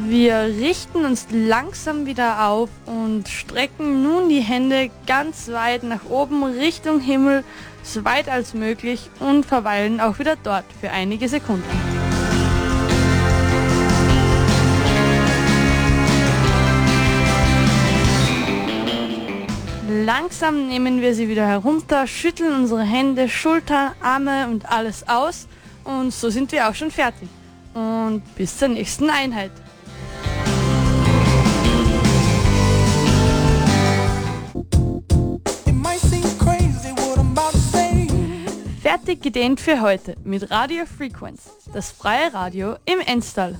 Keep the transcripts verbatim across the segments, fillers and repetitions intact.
Wir richten uns langsam wieder auf und strecken nun die Hände ganz weit nach oben Richtung Himmel, so weit als möglich, und verweilen auch wieder dort für einige Sekunden. Langsam nehmen wir sie wieder herunter, schütteln unsere Hände, Schultern, Arme und alles aus, und so sind wir auch schon fertig. Und bis zur nächsten Einheit. Fertig gedehnt für heute mit Radio Frequenz, das freie Radio im Enstal.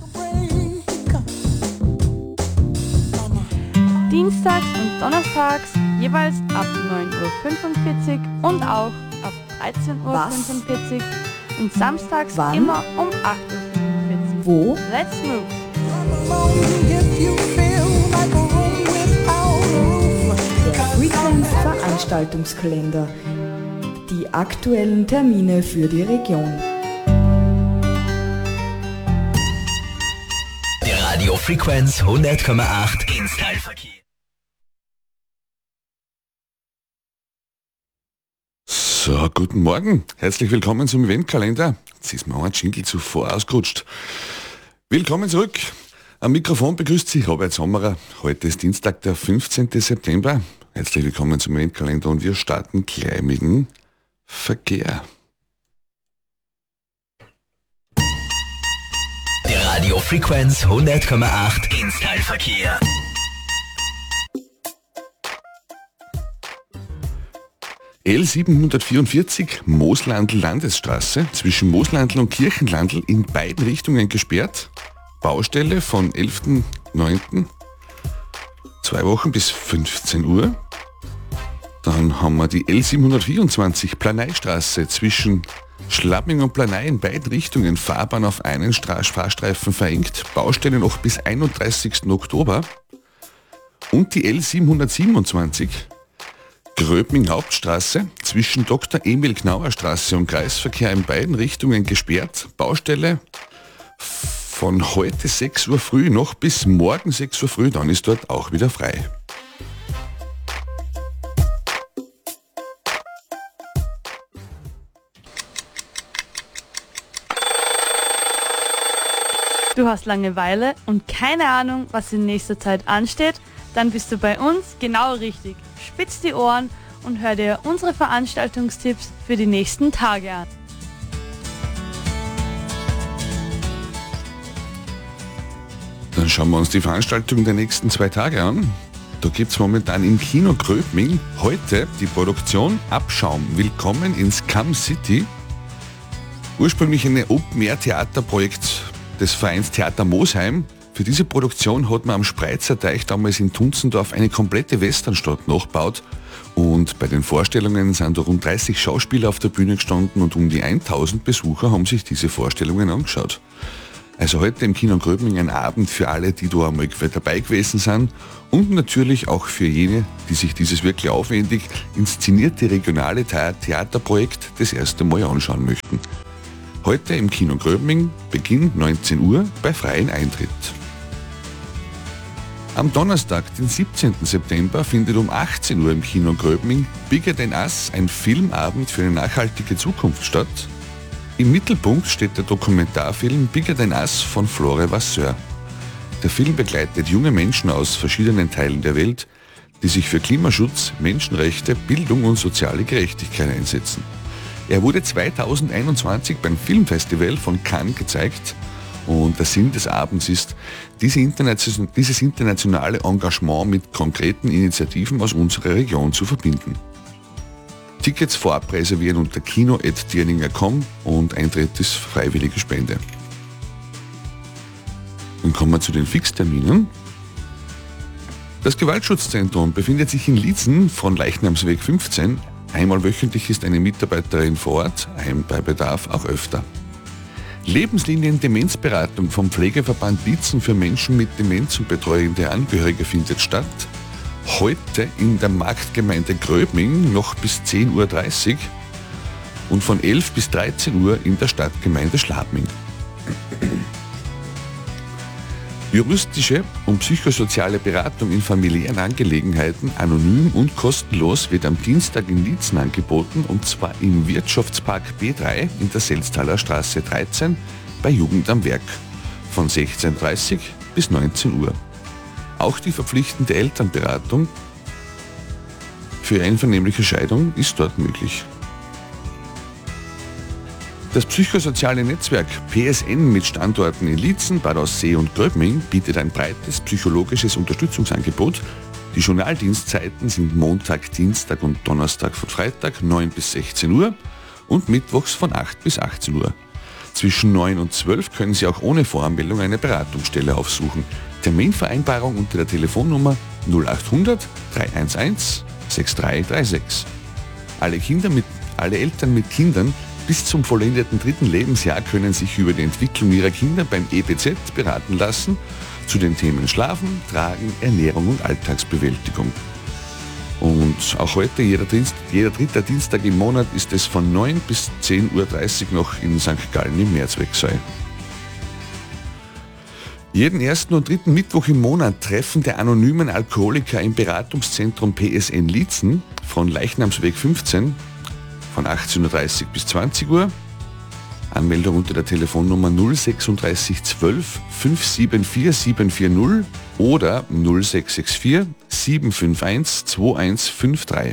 Dienstags und donnerstags jeweils ab neun Uhr fünfundvierzig und auch ab dreizehn Uhr fünfundvierzig und samstags Wann? immer um acht Uhr fünfundvierzig. Wo? Let's move! Der Frequenz Veranstaltungskalender. Die aktuellen Termine für die Region. Der Radio Frequenz hundert Komma acht Enstal-Verkehr. So, guten Morgen. Herzlich willkommen zum Eventkalender. Jetzt ist mir auch ein Jingle zuvor ausgerutscht. Willkommen zurück. Am Mikrofon begrüßt sich Robert Sommerer. Heute ist Dienstag, der fünfzehnten September. Herzlich willkommen zum Eventkalender und wir starten gleich mit dem Verkehr. Der Radio Frequenz hundert Komma acht Enstal-Verkehr. L siebenhundertvierundvierzig Mooslandl-Landesstraße zwischen Mooslandl und Kirchenlandl in beiden Richtungen gesperrt. Baustelle von elften neunten Zwei Wochen bis fünfzehn Uhr. Dann haben wir die L siebenhundertvierundzwanzig Planeistraße zwischen Schlappming und Planei in beiden Richtungen, Fahrbahn auf einen Stra- Fahrstreifen verengt, Baustelle noch bis einunddreißigsten Oktober. Und die L siebenhundertsiebenundzwanzig Gröbming Hauptstraße zwischen Doktor Emil Knauer Straße und Kreisverkehr in beiden Richtungen gesperrt, Baustelle von heute sechs Uhr früh noch bis morgen sechs Uhr früh, dann ist dort auch wieder frei. Du hast Langeweile und keine Ahnung, was in nächster Zeit ansteht? Dann bist du bei uns genau richtig. Spitz die Ohren und hör dir unsere Veranstaltungstipps für die nächsten Tage an. Dann schauen wir uns die Veranstaltung der nächsten zwei Tage an. Da gibt es momentan im Kino Gröbming heute die Produktion Abschaum. Willkommen in Scum City. Ursprünglich ein Open-Air-Theaterprojekt des Vereins Theater Mosheim. Für diese Produktion hat man am Spreizer Teich damals in Tunzendorf eine komplette Westernstadt nachgebaut. Und bei den Vorstellungen sind da rund dreißig Schauspieler auf der Bühne gestanden und um die tausend Besucher haben sich diese Vorstellungen angeschaut. Also heute im Kino Gröbming ein Abend für alle, die da einmal dabei gewesen sind und natürlich auch für jene, die sich dieses wirklich aufwendig inszenierte regionale Theaterprojekt das erste Mal anschauen möchten. Heute im Kino Gröbming, Beginn neunzehn Uhr bei freiem Eintritt. Am Donnerstag, den siebzehnten September, findet um achtzehn Uhr im Kino Gröbming Bigger Than Us, ein Filmabend für eine nachhaltige Zukunft statt. Im Mittelpunkt steht der Dokumentarfilm Bigger Than Us von Flore Vasseur. Der Film begleitet junge Menschen aus verschiedenen Teilen der Welt, die sich für Klimaschutz, Menschenrechte, Bildung und soziale Gerechtigkeit einsetzen. Er wurde zweitausendeinundzwanzig beim Filmfestival von Cannes gezeigt und der Sinn des Abends ist, diese Internation, dieses internationale Engagement mit konkreten Initiativen aus unserer Region zu verbinden. Tickets vorab reservieren unter kino at dirninger punkt com und Eintritt ist freiwillige Spende. Dann kommen wir zu den Fixterminen. Das Gewaltschutzzentrum befindet sich in Liezen von Leichnamsweg fünfzehn. Einmal wöchentlich ist eine Mitarbeiterin vor Ort, bei Bedarf auch öfter. Lebenslinien Demenzberatung vom Pflegeverband Liezen für Menschen mit Demenz und betreuende Angehörige findet statt. Heute in der Marktgemeinde Gröbming noch bis zehn Uhr dreißig und von elf bis dreizehn Uhr in der Stadtgemeinde Schlappming. Juristische und psychosoziale Beratung in familiären Angelegenheiten anonym und kostenlos wird am Dienstag in Liezen angeboten, und zwar im Wirtschaftspark B drei in der Selztaler Straße dreizehn bei Jugend am Werk von sechzehn Uhr dreißig bis neunzehn Uhr. Auch die verpflichtende Elternberatung für einvernehmliche Scheidung ist dort möglich. Das psychosoziale Netzwerk P S N mit Standorten in Liezen, Bad Aussee und Gröbming bietet ein breites psychologisches Unterstützungsangebot. Die Journaldienstzeiten sind Montag, Dienstag und Donnerstag von Freitag neun bis sechzehn Uhr und mittwochs von acht bis achtzehn Uhr. Zwischen neun und zwölf können Sie auch ohne Voranmeldung eine Beratungsstelle aufsuchen. Terminvereinbarung unter der Telefonnummer null achthundert dreihundertelf sechs drei drei sechs. Alle Kinder mit, alle Eltern mit Kindern bis zum vollendeten dritten Lebensjahr können sich über die Entwicklung ihrer Kinder beim E B Z beraten lassen zu den Themen Schlafen, Tragen, Ernährung und Alltagsbewältigung. Und auch heute, jeder, Dienst, jeder dritte Dienstag im Monat, ist es von neun bis zehn Uhr dreißig noch in Sankt Gallen im Mehrzwecksaal. Jeden ersten und dritten Mittwoch im Monat Treffen der anonymen Alkoholiker im Beratungszentrum P S N Liezen von Leichnamsweg fünfzehn von achtzehn Uhr dreißig bis zwanzig Uhr. Anmeldung unter der Telefonnummer null sechsunddreißig zwölf fünf sieben vier sieben vier null oder null sechs sechs vier sieben fünf eins zwei eins fünf drei.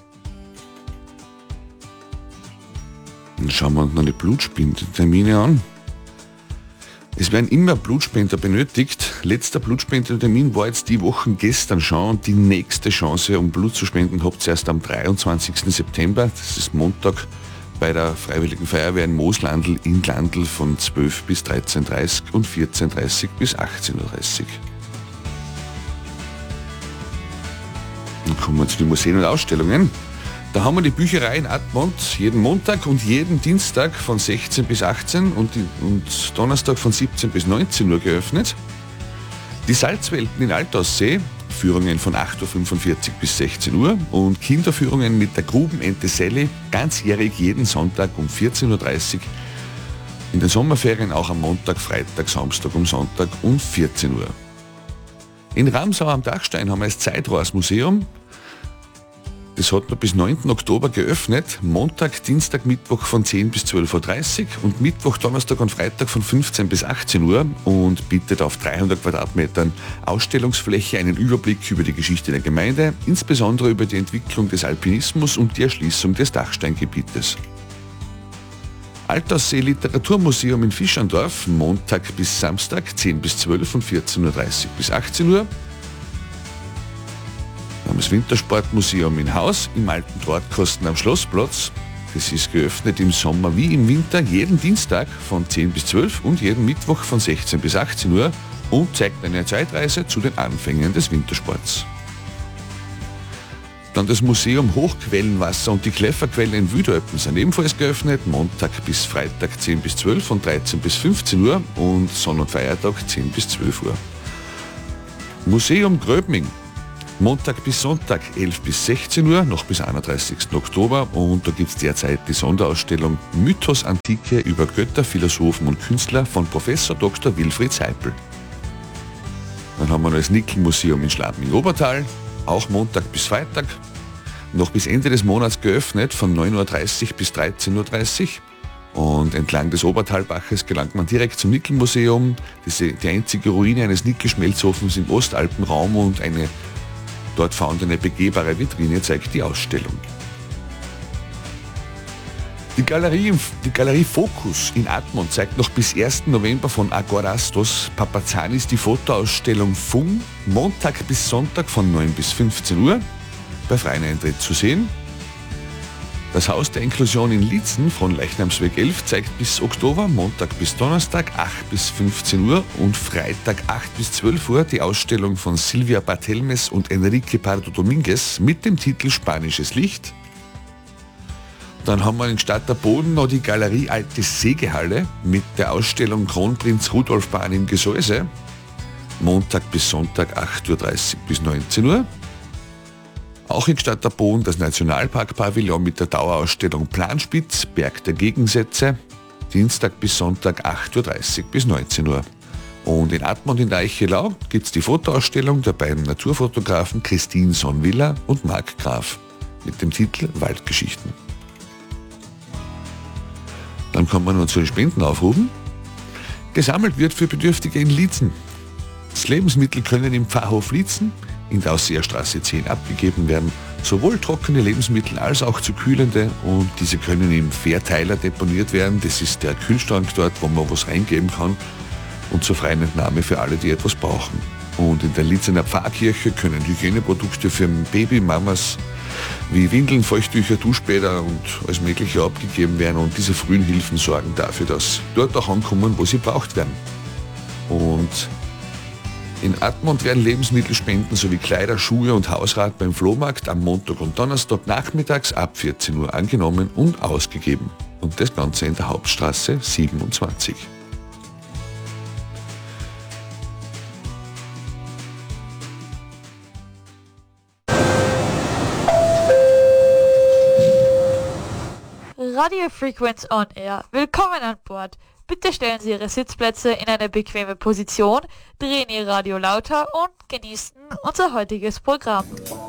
Dann schauen wir uns noch die Blutspendetermine an. Es werden immer Blutspender benötigt. Letzter Blutspendetermin war jetzt die Woche gestern schon, und die nächste Chance, um Blut zu spenden, habt ihr erst am dreiundzwanzigsten September, das ist Montag, bei der Freiwilligen Feuerwehr in Mooslandl in Glandl von zwölf bis dreizehn Uhr dreißig und vierzehn Uhr dreißig bis achtzehn Uhr dreißig. Dann kommen wir zu den Museen und Ausstellungen. Da haben wir die Bücherei in Admont jeden Montag und jeden Dienstag von sechzehn bis achtzehn und, und Donnerstag von siebzehn bis neunzehn Uhr geöffnet. Die Salzwelten in Altaussee, Führungen von acht Uhr fünfundvierzig bis sechzehn Uhr und Kinderführungen mit der Grubenente Sally ganzjährig jeden Sonntag um vierzehn Uhr dreißig. In den Sommerferien auch am Montag, Freitag, Samstag und Sonntag um vierzehn Uhr. In Ramsau am Dachstein haben wir das Zeitrohrsmuseum. Das hat noch bis neunten Oktober geöffnet, Montag, Dienstag, Mittwoch von zehn bis zwölf Uhr dreißig und Mittwoch, Donnerstag und Freitag von fünfzehn bis achtzehn Uhr und bietet auf dreihundert Quadratmetern Ausstellungsfläche einen Überblick über die Geschichte der Gemeinde, insbesondere über die Entwicklung des Alpinismus und die Erschließung des Dachsteingebietes. Altaussee Literaturmuseum in Fischandorf, Montag bis Samstag, zehn bis zwölf und vierzehn Uhr dreißig bis achtzehn Uhr. Wir haben das Wintersportmuseum in Haus im alten Drahtkasten am Schlossplatz. Das ist geöffnet im Sommer wie im Winter jeden Dienstag von zehn bis zwölf und jeden Mittwoch von sechzehn bis achtzehn Uhr und zeigt eine Zeitreise zu den Anfängen des Wintersports. Dann das Museum Hochquellenwasser und die Kläfferquelle in Wüdalpen sind ebenfalls geöffnet, Montag bis Freitag zehn bis zwölf und dreizehn bis fünfzehn Uhr und Sonn- und Feiertag zehn bis zwölf Uhr. Museum Gröbming, Montag bis Sonntag elf bis sechzehn Uhr, noch bis einunddreißigsten Oktober, und da gibt es derzeit die Sonderausstellung Mythos Antike über Götter, Philosophen und Künstler von Professor Doktor Wilfried Seipel. Dann haben wir noch das Nickel-Museum in Schladming-Obertal, auch Montag bis Freitag, noch bis Ende des Monats geöffnet von neun Uhr dreißig bis dreizehn Uhr dreißig. Und entlang des Obertalbaches gelangt man direkt zum Nickel-Museum, das ist die einzige Ruine eines Nickelschmelzofens im Ostalpenraum, und eine dort vorhandene begehbare Vitrine zeigt die Ausstellung. Die Galerie, die Galerie Focus in Admont zeigt noch bis ersten November von Agorastos Papazanis die Fotoausstellung Fung, Montag bis Sonntag von neun bis fünfzehn Uhr, bei freiem Eintritt zu sehen. Das Haus der Inklusion in Liezen von Leichnamsweg elf zeigt bis Oktober, Montag bis Donnerstag acht bis fünfzehn Uhr und Freitag acht bis zwölf Uhr die Ausstellung von Silvia Barthelmes und Enrique Pardo Dominguez mit dem Titel Spanisches Licht. Dann haben wir in Stadterboden noch die Galerie Alte Sägehalle mit der Ausstellung Kronprinz Rudolf Bahn im Gesäuse, Montag bis Sonntag acht Uhr dreißig bis neunzehn Uhr. Auch in Stadterboden das Nationalpark-Pavillon mit der Dauerausstellung Planspitz, Berg der Gegensätze, Dienstag bis Sonntag acht Uhr dreißig bis neunzehn Uhr. Und in Admont in der Eichelau gibt es die Fotoausstellung der beiden Naturfotografen Christine Sonnwiller und Marc Graf mit dem Titel Waldgeschichten. Dann kommen wir noch zu den Spenden aufrufen. Gesammelt wird für Bedürftige in Liezen. Das Lebensmittel können im Pfarrhof Liezen in der Ausseerstraße zehn abgegeben werden, sowohl trockene Lebensmittel als auch zu kühlende, und diese können im Verteiler deponiert werden. Das ist der Kühlschrank dort, wo man was reingeben kann, und zur freien Entnahme für alle, die etwas brauchen. Und in der Liezener Pfarrkirche können Hygieneprodukte für Babymamas wie Windeln, Feuchttücher, Duschbäder und alles Mögliche abgegeben werden, und diese frühen Hilfen sorgen dafür, dass dort auch ankommen, wo sie braucht werden. Und in Admont werden Lebensmittelspenden sowie Kleider, Schuhe und Hausrat beim Flohmarkt am Montag und Donnerstag nachmittags ab vierzehn Uhr angenommen und ausgegeben. Und das Ganze in der Hauptstraße siebenundzwanzig. Radio Frequenz on Air. Willkommen an Bord. Bitte stellen Sie Ihre Sitzplätze in eine bequeme Position, drehen Ihr Radio lauter und genießen unser heutiges Programm.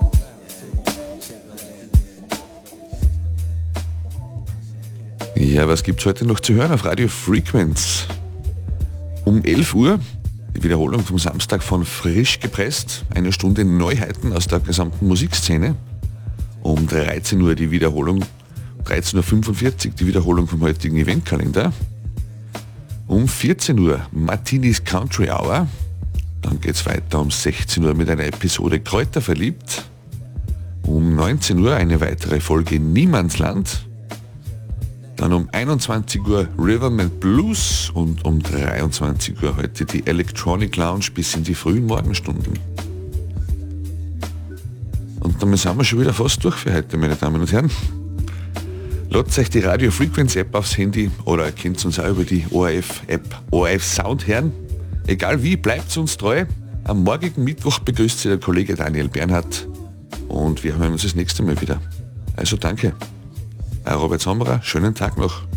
Ja, was gibt's heute noch zu hören auf Radio Frequenz? Um elf Uhr die Wiederholung vom Samstag von Frisch gepresst, eine Stunde Neuheiten aus der gesamten Musikszene. Um dreizehn Uhr die Wiederholung, dreizehn Uhr fünfundvierzig die Wiederholung vom heutigen Eventkalender. Um vierzehn Uhr Martinis Country Hour. Dann geht es weiter um sechzehn Uhr mit einer Episode Kräuter verliebt. Um neunzehn Uhr eine weitere Folge Niemandsland. Dann um einundzwanzig Uhr Riverman Blues und um dreiundzwanzig Uhr heute die Electronic Lounge bis in die frühen Morgenstunden. Und damit sind wir schon wieder fast durch für heute, meine Damen und Herren. Ladet euch die Radio Frequenz App aufs Handy oder ihr könnt uns auch über die O R F App O R F Sound hören. Egal wie, bleibt uns treu. Am morgigen Mittwoch begrüßt Sie der Kollege Daniel Bernhardt und wir hören uns das nächste Mal wieder. Also danke. Euer Robert Sommerer, schönen Tag noch.